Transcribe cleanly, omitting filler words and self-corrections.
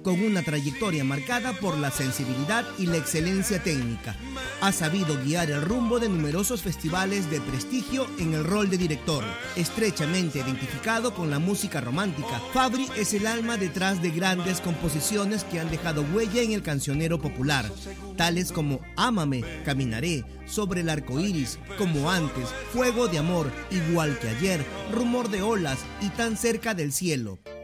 con una trayectoria marcada por la sensibilidad y la excelencia técnica. Ha sabido guiar el rumbo de numerosos festivales de prestigio en el rol de director. Estrechamente identificado con la música romántica, Fabri es el alma detrás de grandes composiciones que han dejado huella en el cancionero popular, tales como Ámame, Caminaré, Sobre el arco iris, Como antes, Fuego de amor, Igual que ayer, Rumor de olas y Tan cerca del cielo.